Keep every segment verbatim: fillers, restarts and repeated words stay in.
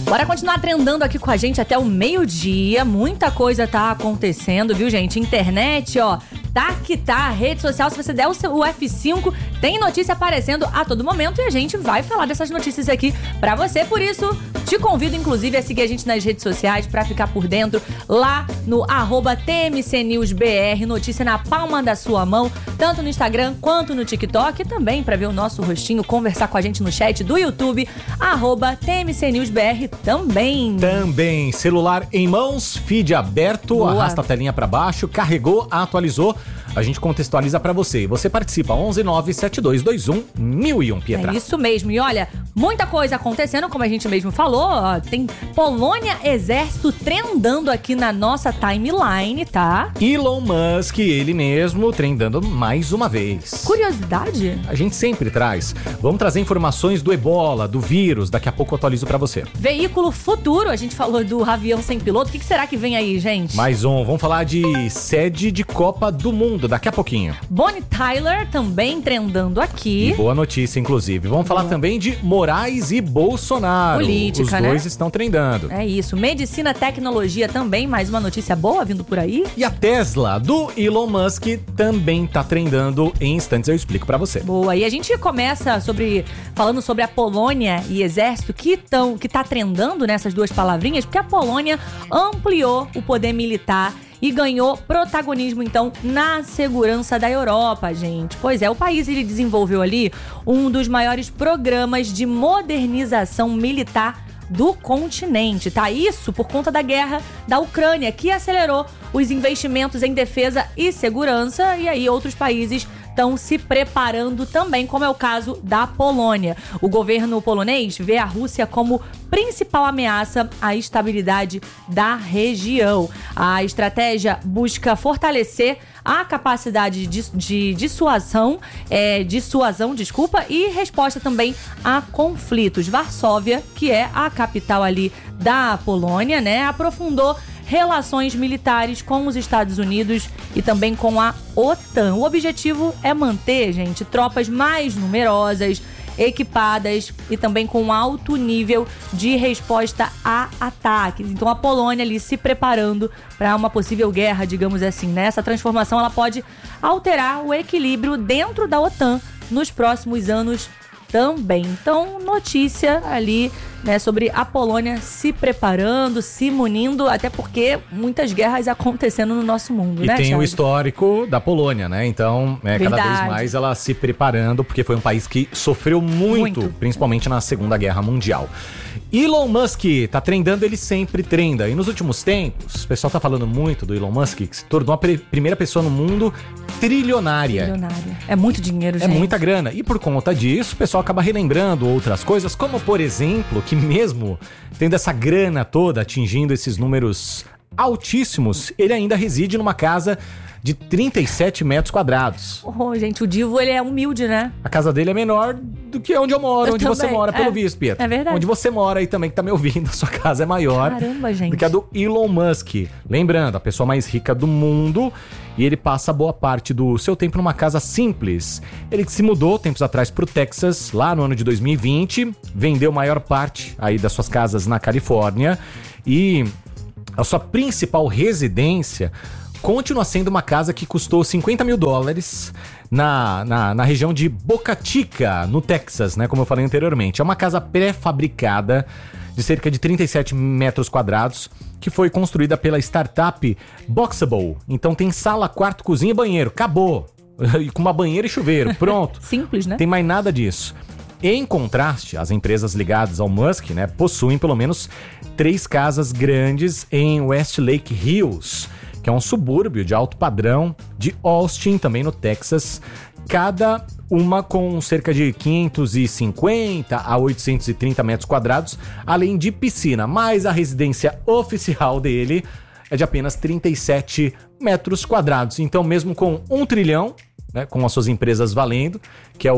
Bora continuar trendando aqui com a gente até o meio-dia. Muita coisa tá acontecendo, viu, gente? Internet, ó, tá que tá. Rede social, se você der o, seu, o F cinco, tem notícia aparecendo a todo momento e a gente vai falar dessas notícias aqui pra você. Por isso, te convido, inclusive, a seguir a gente nas redes sociais pra ficar por dentro lá no arroba T M C News B R. Notícia na palma da sua mão, tanto no Instagram quanto no TikTok. E também pra ver o nosso rostinho, conversar com a gente no chat do YouTube, arroba T M C News B R também. Também, celular em mãos, feed aberto, Boa. Arrasta a telinha pra baixo, carregou, atualizou. A gente contextualiza pra você. Você participa, onze nove sete dois dois um mil e um, Pietra. É isso mesmo. E olha, muita coisa acontecendo, como a gente mesmo falou. Ó, tem Polônia, Exército trendando aqui na nossa timeline, tá? Elon Musk, ele mesmo, trendando mais uma vez. Curiosidade? A gente sempre traz. Vamos trazer informações do Ebola, do vírus. Daqui a pouco eu atualizo pra você. Veículo futuro. A gente falou do avião sem piloto. O que, que será que vem aí, gente? Mais um. Vamos falar de sede de Copa do Mundo daqui a pouquinho. Bonnie Tyler também trendando aqui. E boa notícia, inclusive. Vamos falar também de Moraes e Bolsonaro. Política, Os dois né? estão trendando. É isso. Medicina, tecnologia também. Mais uma notícia boa vindo por aí. E a Tesla do Elon Musk também tá trendando. Em instantes eu explico pra você. Boa. E a gente começa sobre falando sobre a Polônia e Exército que, tão, que tá trendando nessas duas palavrinhas, porque a Polônia ampliou o poder militar e ganhou protagonismo, então, na segurança da Europa, gente. Pois é, o país ele desenvolveu ali um dos maiores programas de modernização militar do continente, tá? Isso por conta da guerra da Ucrânia, que acelerou os investimentos em defesa e segurança, e aí outros países estão se preparando também, como é o caso da Polônia. O governo polonês vê a Rússia como principal ameaça à estabilidade da região. A estratégia busca fortalecer a capacidade de, de dissuasão, é, dissuasão, desculpa, e resposta também a conflitos. Varsóvia, que é a capital ali da Polônia, né, aprofundou relações militares com os Estados Unidos e também com a OTAN. O objetivo é manter, gente, tropas mais numerosas, equipadas e também com alto nível de resposta a ataques. Então a Polônia ali se preparando para uma possível guerra, digamos assim, né? Essa transformação ela pode alterar o equilíbrio dentro da OTAN nos próximos anos também. Então, notícia ali, né, sobre a Polônia se preparando, se munindo, até porque muitas guerras acontecendo no nosso mundo, e né, tem Thiago? o histórico da Polônia, né? Então, é, cada vez mais ela se preparando, porque foi um país que sofreu muito, muito, principalmente na Segunda Guerra Mundial. Elon Musk tá trendando, ele sempre trenda. E nos últimos tempos, o pessoal tá falando muito do Elon Musk, que se tornou a pre- primeira pessoa no mundo trilionária. Trilionária. É muito dinheiro, gente. É muita grana. E por conta disso, o pessoal acaba relembrando outras coisas, como, por exemplo, que mesmo tendo essa grana toda, atingindo esses números altíssimos, ele ainda reside numa casa de trinta e sete metros quadrados. Oh, gente, o Divo, ele é humilde, né? A casa dele é menor do que onde eu moro, Eu onde também. você mora, pelo É. visto, Pietro. É verdade. Onde você mora aí também, que tá me ouvindo, a sua casa é maior. Caramba, gente. Do que a do Elon Musk. Lembrando, a pessoa mais rica do mundo, e ele passa boa parte do seu tempo numa casa simples. Ele se mudou tempos atrás pro Texas, lá no ano de dois mil e vinte, vendeu maior parte aí das suas casas na Califórnia, e a sua principal residência continua sendo uma casa que custou cinquenta mil dólares na, na, na região de Boca Chica, no Texas, né? Como eu falei anteriormente. É uma casa pré-fabricada de cerca de trinta e sete metros quadrados, que foi construída pela startup Boxable. Então tem sala, quarto, cozinha e banheiro. Acabou! E com uma banheira e chuveiro. Pronto. Simples, né? Tem mais nada disso. Em contraste, as empresas ligadas ao Musk, né, possuem pelo menos três casas grandes em Westlake Hills, que é um subúrbio de alto padrão de Austin, também no Texas, cada uma com cerca de quinhentos e cinquenta a oitocentos e trinta metros quadrados, além de piscina, mas a residência oficial dele é de apenas trinta e sete metros quadrados. Então, mesmo com um trilhão, né, com as suas empresas valendo, que é o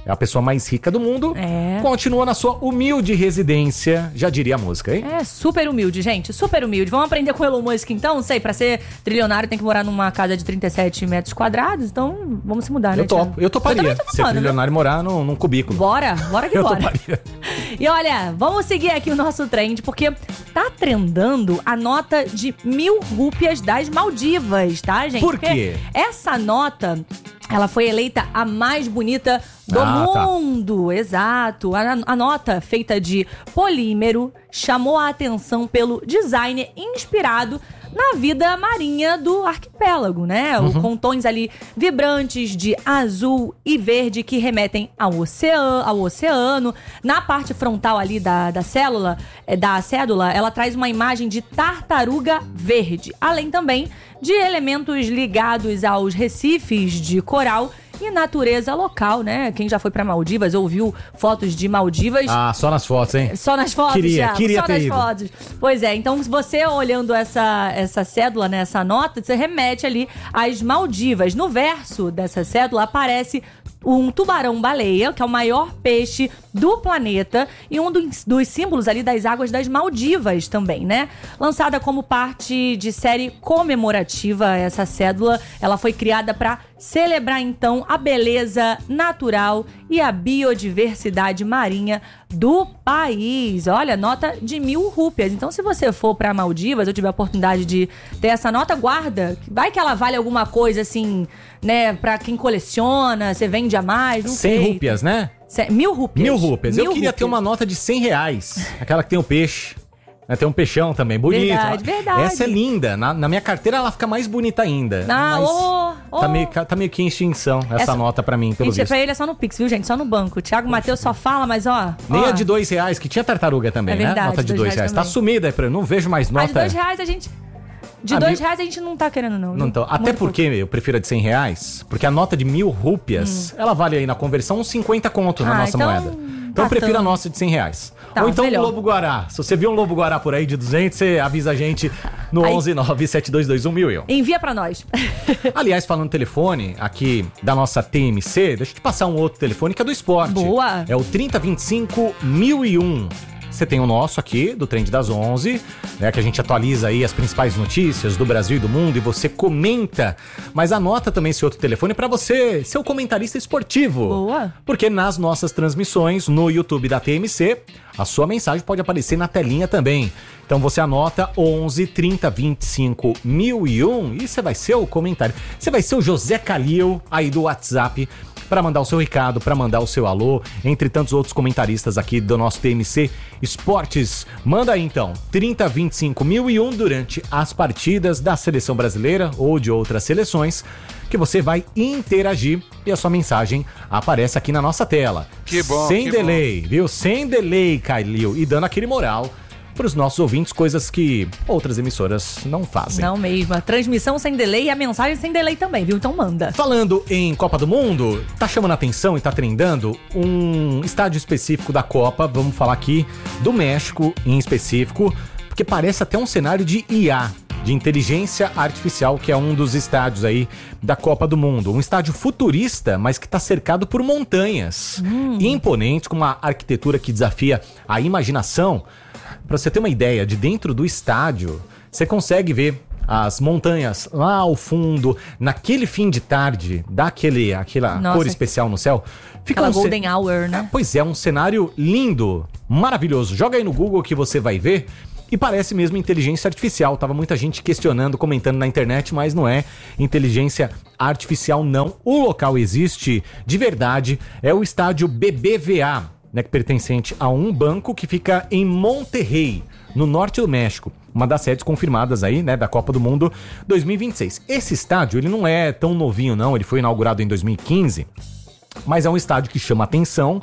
é a pessoa mais rica do mundo, É. continua na sua humilde residência, já diria a música, hein? É, super humilde, gente, super humilde. Vamos aprender com o Elon Musk, então? Não sei, pra ser trilionário tem que morar numa casa de trinta e sete metros quadrados, então vamos se mudar, né, Eu topo, Thiago? eu toparia. Eu também tô Ser topando, trilionário e morar num, num cubículo. Bora, bora que Eu bora. toparia. E olha, vamos seguir aqui o nosso trend, porque tá trendando a nota de mil rúpias das Maldivas, tá, gente? Por Porque quê? essa nota, ela foi eleita a mais bonita do Ah, tá. mundo. Exato. A, a nota, feita de polímero, chamou a atenção pelo design inspirado na vida marinha do arquipélago, né? Uhum. Com tons ali vibrantes de azul e verde que remetem ao oceano. Ao oceano. Na parte frontal ali da, da célula, é, da cédula, ela traz uma imagem de tartaruga verde. Além também de elementos ligados aos recifes de coral e natureza local, né? Quem já foi pra Maldivas ou viu fotos de Maldivas... Ah, só nas fotos, hein? Só nas fotos, Queria, Thiago, queria só ter nas ido. fotos. Pois é, então se você olhando essa, essa cédula, né, essa nota, você remete ali às Maldivas. No verso dessa cédula aparece um tubarão-baleia, que é o maior peixe do planeta e um dos, dos símbolos ali das águas das Maldivas também, né? Lançada como parte de série comemorativa, essa cédula, ela foi criada para celebrar então a beleza natural e a biodiversidade marinha do país. Olha, nota de mil rúpias. Então, se você for para Maldivas, eu tiver a oportunidade de ter essa nota, guarda. Vai que ela vale alguma coisa assim, né? Para quem coleciona, você vende a mais, não cem sei. rúpias, né? Cem- Mil rúpias. Mil rúpias. Eu Mil queria ter rúpias. uma nota de cem reais. Aquela que tem o peixe. Né, tem um peixão também, bonito. Verdade, verdade. Essa é linda. Na, na minha carteira ela fica mais bonita ainda. Ah, mas ô, ô. Tá, meio, tá meio que em extinção essa, Essa- nota pra mim, pelo Gente, visto. pra ele é só no Pix, viu, gente? Só no banco. O Thiago Matheus só fala, mas ó... Nem ó, a de dois reais, que tinha tartaruga também, É né? verdade, Nota de dois dois reais reais. Tá também. sumida, eu não vejo mais A nota. de dois reais a gente... De Ah, dois mil- reais a gente não tá querendo, não. Não viu? tô. Até Muito porque eu prefiro a de cem reais, porque a nota de mil rúpias, ela vale aí na conversão uns cinquenta conto na Hum. Ah, nossa então moeda. Então tá eu prefiro tão- a nossa de cem reais. Tá, Ou então melhor. um lobo-guará. Se você viu um lobo-guará por aí de duzentos, você avisa a gente no Aí- onze nove sete dois dois um mil. Envia pra nós. Aliás, falando no telefone aqui da nossa T M C, deixa eu te passar um outro telefone que é do esporte. Boa. É o trinta vinte e cinco mil e um. Você tem o nosso aqui, do Trend das onze, né, que a gente atualiza aí as principais notícias do Brasil e do mundo e você comenta. Mas anota também esse outro telefone para você ser o comentarista esportivo. Boa. Porque nas nossas transmissões no YouTube da T M C, a sua mensagem pode aparecer na telinha também. Então você anota onze trinta vinte e cinco mil e um e você vai ser o comentário. Você vai ser o José Calil aí do WhatsApp para mandar o seu recado, para mandar o seu alô, entre tantos outros comentaristas aqui do nosso T M C Esportes. Manda aí então, trinta vinte e cinco mil e um durante as partidas da seleção brasileira ou de outras seleções, que você vai interagir e a sua mensagem aparece aqui na nossa tela. Que bom, Sem que delay, viu? Sem delay, Calil. E dando aquele moral para os nossos ouvintes, coisas que outras emissoras não fazem. Não mesmo. A transmissão sem delay e a mensagem sem delay também, viu? Então manda. Falando em Copa do Mundo, tá chamando a atenção e tá trendando um estádio específico da Copa, vamos falar aqui do México em específico, porque parece até um cenário de I A, de inteligência artificial, que é um dos estádios aí da Copa do Mundo. Um estádio futurista, mas que tá cercado por montanhas imponentes, com uma arquitetura que desafia a imaginação. Pra você ter uma ideia, de dentro do estádio, você consegue ver as montanhas lá ao fundo, naquele fim de tarde, dá aquele, aquela Nossa. cor especial no céu. Fica Aquela um ce- golden hour, né? Ah, pois é, um cenário lindo, maravilhoso. Joga aí no Google que você vai ver. E parece mesmo inteligência artificial. Tava muita gente questionando, comentando na internet, mas não é inteligência artificial, não. O local existe de verdade. É o estádio B B V A, né, que pertencente a um banco que fica em Monterrey, no norte do México. Uma das sedes confirmadas aí, né, da Copa do Mundo dois mil e vinte e seis. Esse estádio, ele não é tão novinho, não. Ele foi inaugurado em dois mil e quinze. Mas é um estádio que chama atenção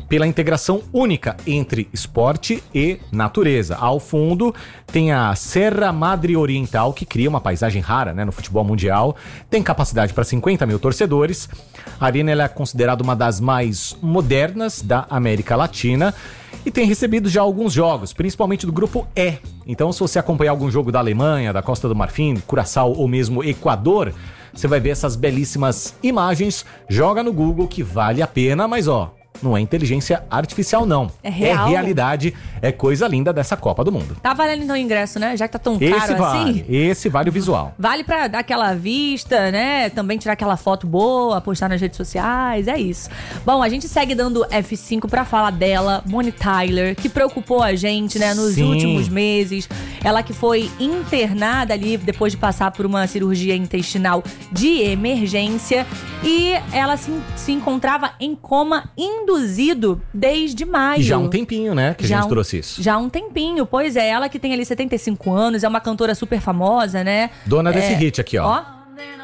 pela integração única entre esporte e natureza. Ao fundo tem a Serra Madre Oriental, que cria uma paisagem rara, né, no futebol mundial. Tem capacidade para cinquenta mil torcedores. A arena ela é considerada uma das mais modernas da América Latina e tem recebido já alguns jogos, principalmente do grupo E. Então, se você acompanhar algum jogo da Alemanha, da Costa do Marfim, Curaçao ou mesmo Equador, você vai ver essas belíssimas imagens. Joga no Google que vale a pena, mas ó, não é inteligência artificial, não. É real. É realidade, é coisa linda dessa Copa do Mundo. Tá valendo então o ingresso, né? Já que tá tão Esse caro vale, assim. esse vale o visual. Vale pra dar aquela vista, né? Também tirar aquela foto boa, postar nas redes sociais, é isso. Bom, a gente segue dando F cinco pra falar dela, Bonnie Tyler, que preocupou a gente, né, nos Sim. últimos meses. Ela que foi internada ali depois de passar por uma cirurgia intestinal de emergência e ela se, se encontrava em coma induzido desde maio. E já há um tempinho, né, que Já a gente um- trouxe isso. Já há um tempinho, pois é, ela que tem ali setenta e cinco anos, é uma cantora super famosa, né? Dona desse É, hit aqui, ó. Ó,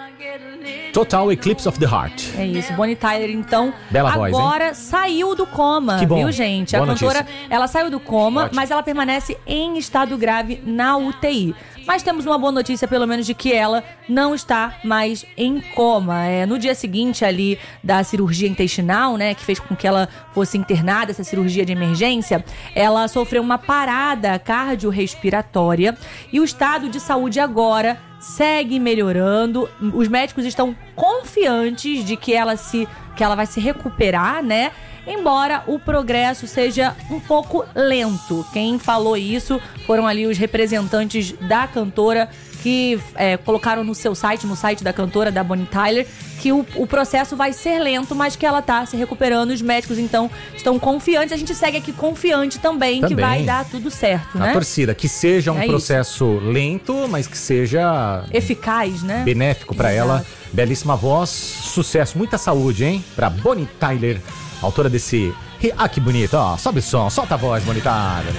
Total Eclipse of the Heart. é isso, Bonnie Tyler, então, Bela voz, agora saiu do coma, Que bom. viu, gente? A Boa cantora, notícia. ela saiu do coma, Ótimo. mas ela permanece em estado grave na U T I. Mas temos uma boa notícia, pelo menos, de que ela não está mais em coma. É, no dia seguinte ali da cirurgia intestinal, né, que fez com que ela fosse internada, essa cirurgia de emergência, ela sofreu uma parada cardiorrespiratória e o estado de saúde agora segue melhorando. Os médicos estão confiantes de que ela se que ela vai se recuperar, né? Embora o progresso seja um pouco lento. Quem falou isso foram ali os representantes da cantora que é, colocaram no seu site, no site da cantora, da Bonnie Tyler, que o, o processo vai ser lento, mas que ela tá se recuperando. Os médicos, então, estão confiantes. A gente segue aqui confiante também, que Também. vai dar tudo certo, A né? torcida, que seja um É processo lento, mas que seja Eficaz, né? benéfico pra Exato. ela. Belíssima voz, sucesso, muita saúde, hein? Pra Bonnie Tyler, autora desse... Ah, que bonito, ó. Sobe o som, solta a voz, Bonnie Tyler.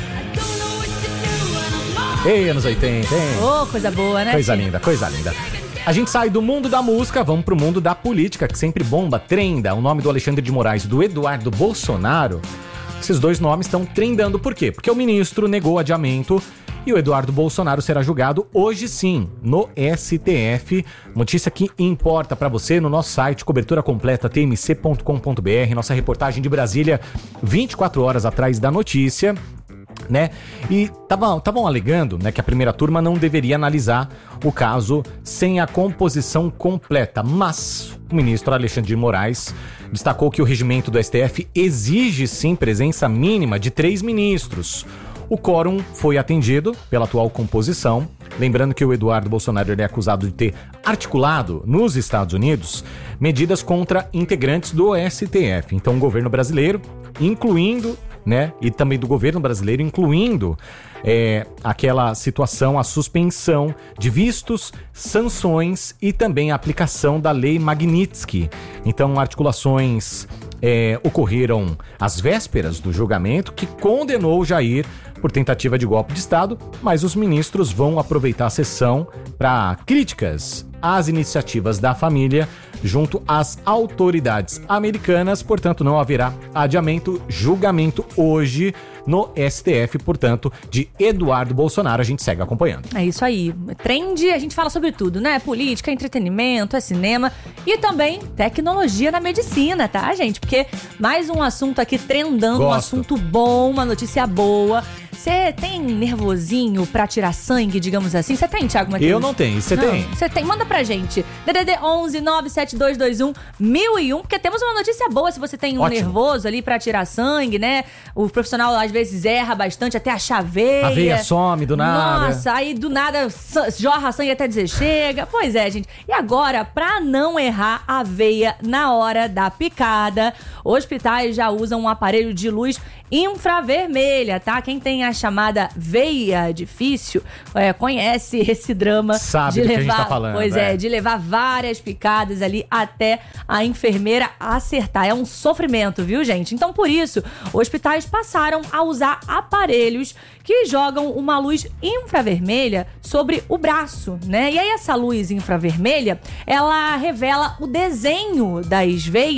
Ei, anos oitenta, hein? Ô, coisa boa, né? Coisa Tia? linda, coisa linda. A gente sai do mundo da música, vamos pro mundo da política, que sempre bomba, trenda. O nome do Alexandre de Moraes e do Eduardo Bolsonaro, esses dois nomes estão trendando. Por quê? Porque o ministro negou adiamento e o Eduardo Bolsonaro será julgado hoje sim, no S T F. Notícia que importa pra você no nosso site, cobertura completa, t m c ponto com ponto b r, nossa reportagem de Brasília, vinte e quatro horas atrás da notícia. Né? E estavam alegando, né, que a primeira turma não deveria analisar o caso sem a composição completa, mas o ministro Alexandre de Moraes destacou que o regimento do S T F exige sim presença mínima de três ministros. O quórum foi atendido pela atual composição, lembrando que o Eduardo Bolsonaro ele é acusado de ter articulado nos Estados Unidos medidas contra integrantes do S T F. Então o governo brasileiro, incluindo, né, e também do governo brasileiro, incluindo é, aquela situação, a suspensão de vistos, sanções e também a aplicação da lei Magnitsky. Então, articulações é, ocorreram às vésperas do julgamento que condenou Jair por tentativa de golpe de Estado, mas os ministros vão aproveitar a sessão para críticas às iniciativas da família junto às autoridades americanas, portanto não haverá adiamento, julgamento hoje no S T F, portanto, de Eduardo Bolsonaro. A gente segue acompanhando. É isso aí. Trend, a gente fala sobre tudo, né? Política, entretenimento, é cinema e também tecnologia na medicina, tá, gente? Porque mais um assunto aqui trendando, um Gosto. assunto bom, uma notícia boa. Você tem nervosinho pra tirar sangue, digamos assim? Você tem, Thiago Matheus? Eu não tenho, você tem? Você tem? Manda pra gente. D D D onze nove sete dois dois um mil e um, porque temos uma notícia boa se você tem um Ótimo. nervoso ali pra tirar sangue, né? O profissional às vezes erra bastante até achar a veia. A veia some do nada. Nossa, aí do nada sa- jorra sangue até dizer chega. Pois é, gente. E agora, pra não errar a veia na hora da picada, hospitais já usam um aparelho de luz infravermelha, tá? Quem tem a chamada veia difícil é, conhece esse drama Sabe de do que a levar, gente tá falando, pois é, é. de levar várias picadas ali até a enfermeira acertar. É um sofrimento, viu, gente? Então, por isso, hospitais passaram a usar aparelhos que jogam uma luz infravermelha sobre o braço, né? E aí essa luz infravermelha, ela revela o desenho das veias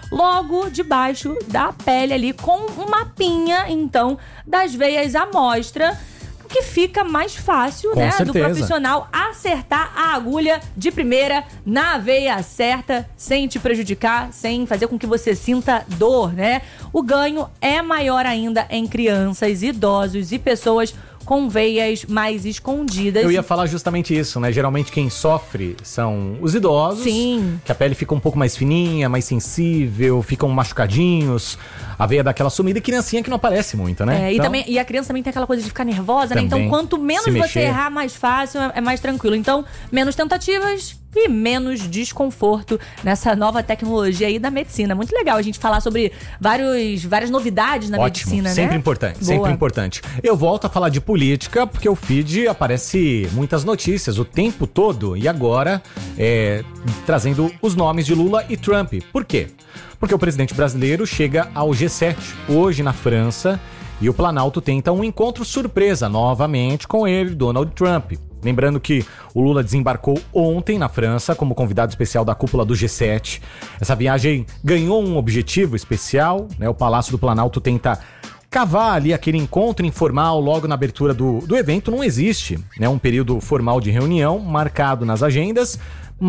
logo debaixo da pele ali, com um mapinha, então, das veias à mostra, que fica mais fácil, Com né, certeza. do profissional acertar a agulha de primeira na veia certa, sem te prejudicar, sem fazer com que você sinta dor, né? O ganho é maior ainda em crianças, idosos e pessoas com veias mais escondidas. Eu ia falar justamente isso, né? Geralmente quem sofre são os idosos. Sim. Que a pele fica um pouco mais fininha, mais sensível, ficam machucadinhos, a veia dá aquela sumida, e criancinha que não aparece muito, né? É, e, então, também, e a criança também tem aquela coisa de ficar nervosa, né? Então, Também, quanto menos se você mexer. errar, mais fácil, é é mais tranquilo. Então, menos tentativas e menos desconforto nessa nova tecnologia aí da medicina. Muito legal a gente falar sobre vários, várias novidades na Ótimo, medicina, sempre né? importante, Boa. sempre importante. Eu volto a falar de política, porque o feed aparece muitas notícias o tempo todo, e agora é, trazendo os nomes de Lula e Trump. Por quê? Porque o presidente brasileiro chega ao G sete, hoje na França, e o Planalto tenta um encontro surpresa novamente com ele, Donald Trump. Lembrando que o Lula desembarcou ontem na França como convidado especial da cúpula do G sete. Essa viagem ganhou um objetivo especial, né? O Palácio do Planalto tenta cavar ali aquele encontro informal logo na abertura do, do evento. Não existe, né, um período formal de reunião marcado nas agendas,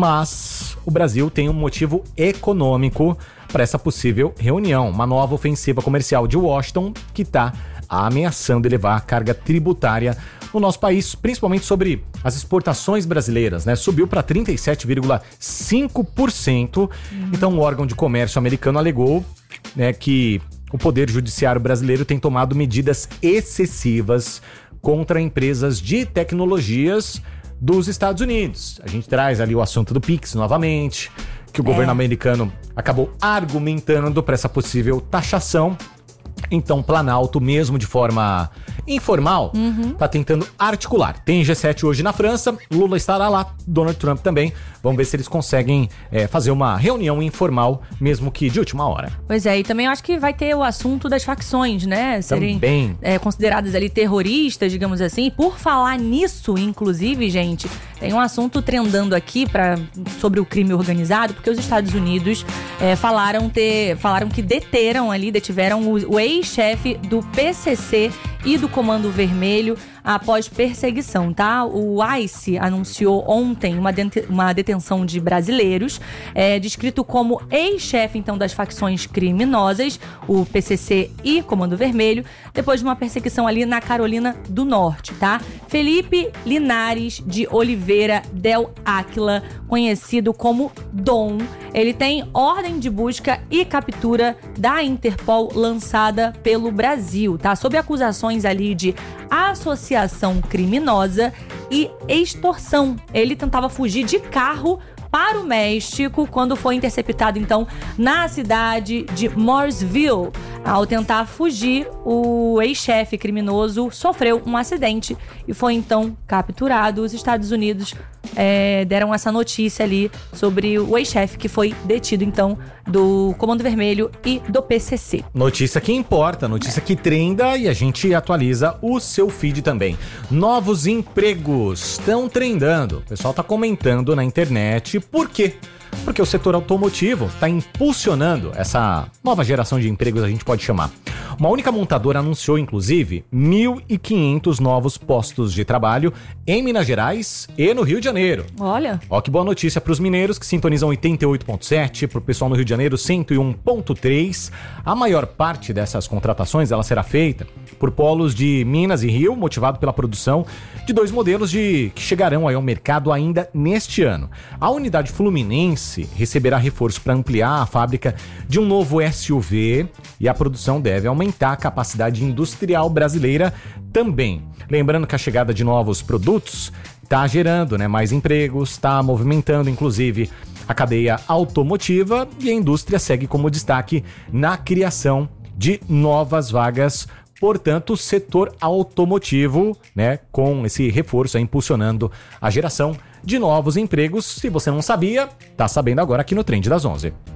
mas o Brasil tem um motivo econômico para essa possível reunião. Uma nova ofensiva comercial de Washington que está ameaçando elevar a carga tributária no nosso país, principalmente sobre as exportações brasileiras, né? Subiu para trinta e sete vírgula cinco por cento. Uhum. Então o órgão de comércio americano alegou, né, que o Poder Judiciário brasileiro tem tomado medidas excessivas contra empresas de tecnologias dos Estados Unidos. A gente traz ali o assunto do Pix novamente, que o é. governo americano acabou argumentando para essa possível taxação. Então, Planalto, mesmo de forma informal, uhum. tá tentando articular. Tem G sete hoje na França, Lula estará lá, Donald Trump também. Vamos ver se eles conseguem é, fazer uma reunião informal, mesmo que de última hora. Pois é, e também eu acho que vai ter o assunto das facções, né? Serem é, consideradas ali terroristas, digamos assim. Por falar nisso, inclusive, gente, tem um assunto trendando aqui pra, sobre o crime organizado, porque os Estados Unidos é, falaram, ter, falaram que deteram ali, detiveram o, o ex-chefe do P C C e do Comando Vermelho após perseguição, tá? O ICE anunciou ontem uma, dete- uma detenção de brasileiros, é, descrito como ex-chefe, então, das facções criminosas, o P C C e Comando Vermelho, depois de uma perseguição ali na Carolina do Norte, tá? Felipe Linares de Oliveira del Áquila, conhecido como Dom, ele tem ordem de busca e captura da Interpol lançada pelo Brasil, tá? Sob acusações ali de associação criminosa e extorsão. Ele tentava fugir de carro para o México quando foi interceptado, então, na cidade de Mooresville. Ao tentar fugir, o ex-chefe criminoso sofreu um acidente e foi, então, capturado. Os Estados Unidos é, deram essa notícia ali sobre o ex-chefe que foi detido, então, do Comando Vermelho e do P C C. Notícia que importa, notícia é. que trenda, e a gente atualiza o seu feed também. Novos empregos estão trendando. O pessoal tá comentando na internet. Por quê? Porque o setor automotivo está impulsionando essa nova geração de empregos, a gente pode chamar. Uma única montadora anunciou, inclusive, mil e quinhentos novos postos de trabalho em Minas Gerais e no Rio de Janeiro. Olha! Ó, que boa notícia para os mineiros que sintonizam oitenta e oito ponto sete, para o pessoal no Rio de Janeiro cento e um ponto três. A maior parte dessas contratações ela será feita por polos de Minas e Rio, motivado pela produção de dois modelos de, que chegarão aí ao mercado ainda neste ano. A unidade Fluminense receberá reforço para ampliar a fábrica de um novo S U V, e a produção deve aumentar a capacidade industrial brasileira também. Lembrando que a chegada de novos produtos está gerando, né, mais empregos, está movimentando inclusive a cadeia automotiva, e a indústria segue como destaque na criação de novas vagas. Portanto, o setor automotivo, né, com esse reforço aí, impulsionando a geração de novos empregos. Se você não sabia, tá sabendo agora aqui no Trend das onze.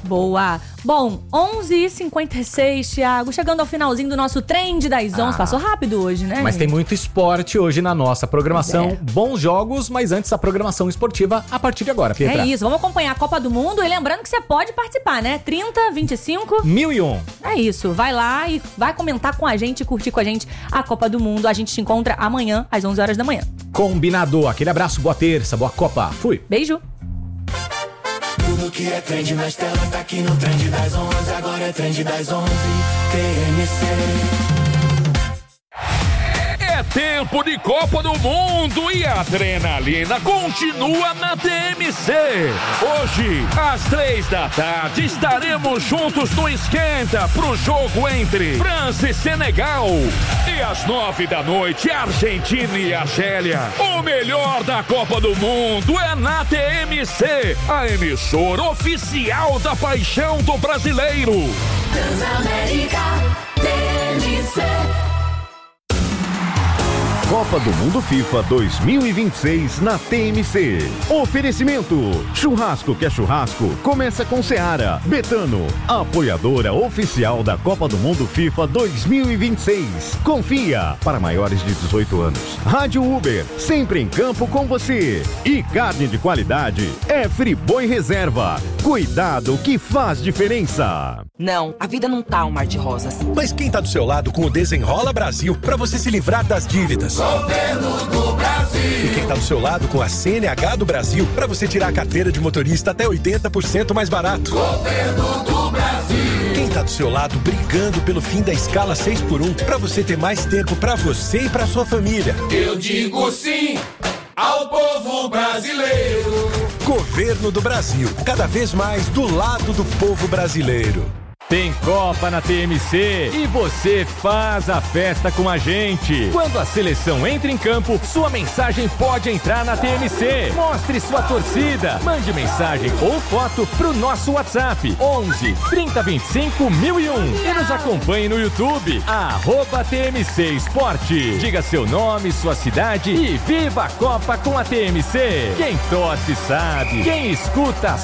Boa. Bom, onze e cinquenta e seis, Thiago. Chegando ao finalzinho do nosso Trend das onze. Ah, passou rápido hoje, né? Mas tem muito esporte hoje na nossa programação. É. Bons jogos, mas antes a programação esportiva a partir de agora, Pietra. É isso, vamos acompanhar a Copa do Mundo. E lembrando que você pode participar, né? trinta, vinte e cinco... mil e um. É isso, vai lá e vai comentar com a gente, curtir com a gente a Copa do Mundo. A gente te encontra amanhã, às onze horas da manhã. Combinado. Aquele abraço, boa terça, boa Copa. Fui. Beijo. Tudo que é trend nas telas tá aqui no Trend das onze. Agora é Trend das onze, T M C. É tempo de Copa do Mundo e a adrenalina continua na T M C. Hoje, às três da tarde, estaremos juntos no Esquenta pro jogo entre França e Senegal. E às nove da noite, Argentina e Argélia. O melhor da Copa do Mundo é na T M C, a emissora oficial da paixão do brasileiro. Transamérica, T M C. Copa do Mundo FIFA dois mil e vinte e seis na T M C. Oferecimento: churrasco que é churrasco, começa com Seara. Betano, apoiadora oficial da Copa do Mundo FIFA dois mil e vinte e seis. Confia, para maiores de dezoito anos. Rádio Uber, sempre em campo com você. E carne de qualidade é Friboi Reserva. Cuidado que faz diferença. Não, a vida não tá um mar de rosas. Mas quem tá do seu lado com o Desenrola Brasil para você se livrar das dívidas? Governo do Brasil. E quem tá do seu lado com a C N H do Brasil para você tirar a carteira de motorista até oitenta por cento mais barato? Governo do Brasil. Quem tá do seu lado brigando pelo fim da escala seis por um para você ter mais tempo para você e para sua família? Eu digo sim ao povo brasileiro. Governo do Brasil, cada vez mais do lado do povo brasileiro. Tem Copa na T M C e você faz a festa com a gente. Quando a seleção entra em campo, sua mensagem pode entrar na T M C. Mostre sua torcida. Mande mensagem ou foto pro nosso WhatsApp onze, trinta, vinte e cinco, mil e um. E nos acompanhe no YouTube, arroba T M C Esporte. Diga seu nome, sua cidade e viva a Copa com a T M C. Quem torce sabe, quem escuta